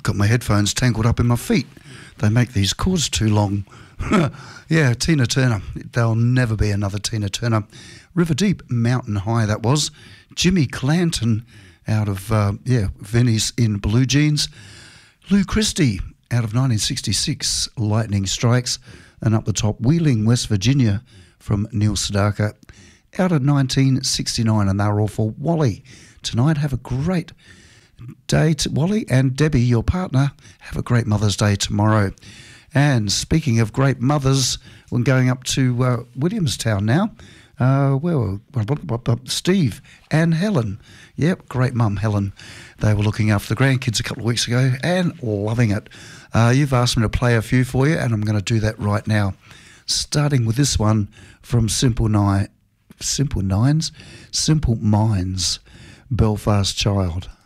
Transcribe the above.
got my headphones tangled up in my feet. They make these cords too long. Yeah, Tina Turner. There'll never be another Tina Turner. River Deep, Mountain High, that was. Jimmy Clanton out of, Venice in Blue Jeans. Lou Christie out of 1966, Lightning Strikes. And up the top, Wheeling, West Virginia from Neil Sedaka out of 1969. And they were all for Wally. Tonight, have a great day to Wally, and Debbie, your partner. Have a great Mother's Day tomorrow. And speaking of great mothers, we're going up to Williamstown now. Steve and Helen. Yep, great mum, Helen. They were looking after the grandkids a couple of weeks ago and loving it. You've asked me to play a few for you, and I'm going to do that right now. Starting with this one from Simple Minds, Belfast Child.